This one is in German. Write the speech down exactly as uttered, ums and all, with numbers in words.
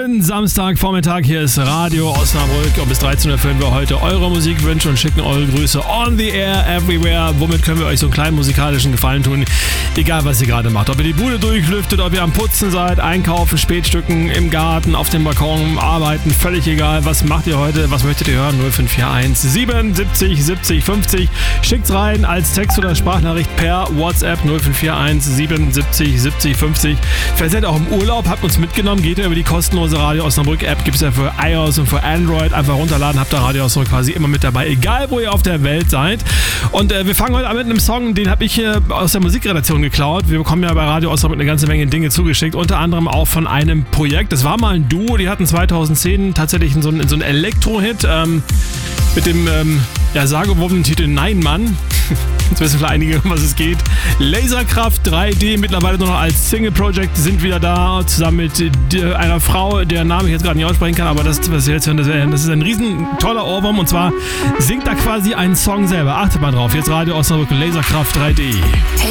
Schönen Samstagvormittag, hier ist Radio Osnabrück und bis dreizehn Uhr erfüllen wir heute eure Musikwünsche und schicken eure Grüße on the air, everywhere. Womit können wir euch so einen kleinen musikalischen Gefallen tun, egal was ihr gerade macht. Ob ihr die Bude durchlüftet, ob ihr am Putzen seid, einkaufen, Spätstücken, im Garten, auf dem Balkon, arbeiten, völlig egal. Was macht ihr heute, was möchtet ihr hören? null fünf vier eins siebenundsiebzig siebzig fünfzig. Schickt's rein als Text- oder Sprachnachricht per WhatsApp null fünf vier eins siebenundsiebzig siebzig fünfzig. Vielleicht seid ihr auch im Urlaub, habt uns mitgenommen, geht ihr über die kostenlose Radio Osnabrück App, gibt es ja für iOS und für Android. Einfach runterladen, habt ihr Radio Osnabrück quasi immer mit dabei, egal wo ihr auf der Welt seid. Und äh, wir fangen heute an mit einem Song, den habe ich hier aus der Musikredaktion geklaut. Wir bekommen ja bei Radio Osnabrück eine ganze Menge Dinge zugeschickt, unter anderem auch von einem Projekt. Das war mal ein Duo, die hatten zweitausendzehn tatsächlich so einen, so einen Elektro-Hit ähm, mit dem ähm, ja, sagenumwobenen Titel Nein Mann. Jetzt wissen vielleicht einige, um was es geht. Laserkraft drei D, mittlerweile nur noch als Single-Project, sind wieder da, zusammen mit einer Frau, deren Namen ich jetzt gerade nicht aussprechen kann, aber das, was wir jetzt hören, das ist ein riesen toller Ohrwurm, und zwar singt da quasi einen Song selber. Achtet mal drauf, jetzt Radio Osnabrück, Laserkraft drei D.